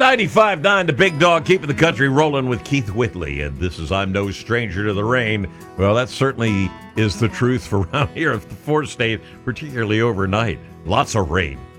95.9, the big dog, keeping the country rolling with Keith Whitley. And this is I'm No Stranger to the Rain. Well, that certainly is the truth for around here at the four state, particularly overnight. Lots of rain.